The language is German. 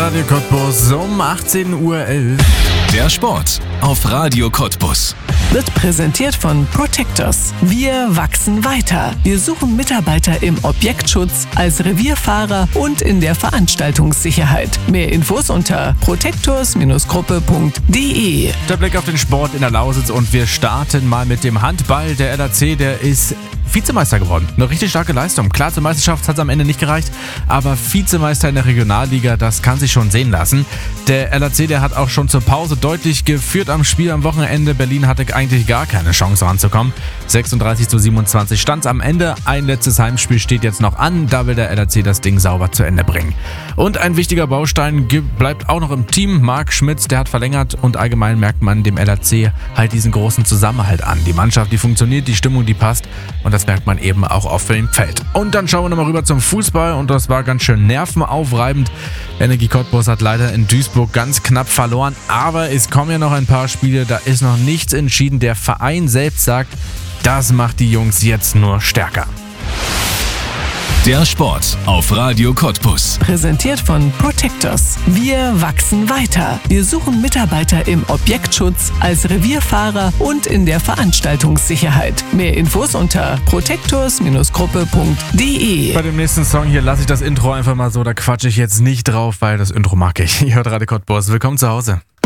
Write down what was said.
Radio Cottbus um 18:11 Uhr. Der Sport auf Radio Cottbus. Wird präsentiert von Protectors. Wir wachsen weiter. Wir suchen Mitarbeiter im Objektschutz, als Revierfahrer und in der Veranstaltungssicherheit. Mehr Infos unter protectors-gruppe.de. Der Blick auf den Sport in der Lausitz und wir starten mal mit dem Handball. Der LAC, der ist Vizemeister geworden. Eine richtig starke Leistung. Klar, zur Meisterschaft hat es am Ende nicht gereicht, aber Vizemeister in der Regionalliga, das kann sich schon sehen lassen. Der LAC, der hat auch schon zur Pause deutlich geführt am Spiel am Wochenende. Berlin hatte eigentlich gar keine Chance ranzukommen. 36:27 stand am Ende. Ein letztes Heimspiel steht jetzt noch an. Da will der LAC das Ding sauber zu Ende bringen. Und ein wichtiger Baustein bleibt auch noch im Team. Marc Schmitz, der hat verlängert und allgemein merkt man dem LAC halt diesen großen Zusammenhalt an. Die Mannschaft, die funktioniert, die Stimmung, die passt und das merkt man eben auch auf dem Feld. Und dann schauen wir nochmal rüber zum Fußball und das war ganz schön nervenaufreibend. Energie Cottbus hat leider in Duisburg ganz knapp verloren, aber es kommen ja noch ein paar Spiele, da ist noch nichts entschieden. Der Verein selbst sagt, das macht die Jungs jetzt nur stärker. Der Sport auf Radio Cottbus. Präsentiert von Protectors. Wir wachsen weiter. Wir suchen Mitarbeiter im Objektschutz, als Revierfahrer und in der Veranstaltungssicherheit. Mehr Infos unter protectors-gruppe.de. Bei dem nächsten Song hier lasse ich das Intro einfach mal so, da quatsche ich jetzt nicht drauf, weil das Intro mag ich. Ihr hört Radio Cottbus. Willkommen zu Hause.